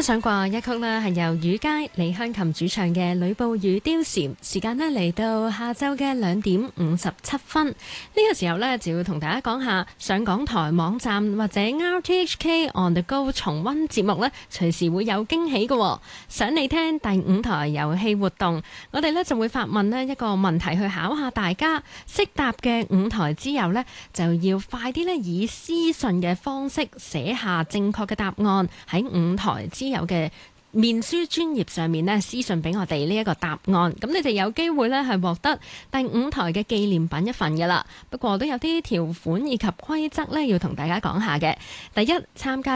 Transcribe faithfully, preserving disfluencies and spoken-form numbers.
欣賞過一曲呢，係由雨佳、李香琴主唱嘅《呂布與貂蟬》。時間呢嚟到下晝嘅兩點五十七分，呢、這個時候呢，就要同大家講下上港台網站或者 R T H K On The Go 重溫節目呢，隨時會有驚喜嘅、哦。想你聽第五台遊戲活動，我哋呢就會發問呢一個問題去考下大家，識答嘅五台之友呢，就要快啲呢以私信嘅方式寫下正確嘅答案喺五台之友嘅面書專頁上面呢，私信俾我哋呢一個答案，咁你哋有機會呢係獲得第五台嘅紀念品一份噶啦。不過都有啲條款以及規則呢要同大家講下嘅。第一，參加